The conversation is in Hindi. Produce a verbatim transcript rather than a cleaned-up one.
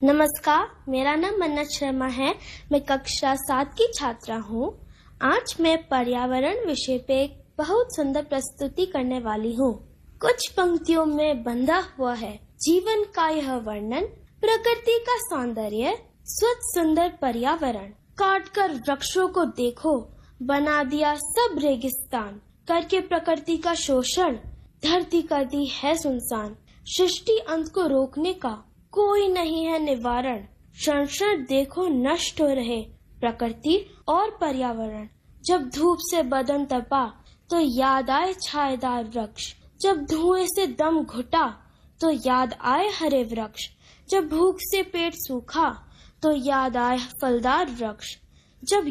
नमस्कार, मेरा नाम मन्नत शर्मा है। मैं कक्षा सात की छात्रा हूँ। आज मैं पर्यावरण विषय पे एक बहुत सुंदर प्रस्तुति करने वाली हूँ। कुछ पंक्तियों में बंधा हुआ है जीवन का यह वर्णन, प्रकृति का सौंदर्य, स्वच्छ सुंदर पर्यावरण। काट कर वृक्षों को देखो, बना दिया सब रेगिस्तान। करके प्रकृति का शोषण, धरती कर दी है सुनसान। सृष्टि अंत को रोकने का कोई नहीं है निवारण। क्षण क्षण देखो नष्ट हो रहे प्रकृति और पर्यावरण। जब धूप से बदन तपा तो याद आए छायेदार वृक्ष। जब धुएं से दम घुटा तो याद आए हरे वृक्ष। जब भूख से पेट सूखा तो याद आए फलदार वृक्ष। जब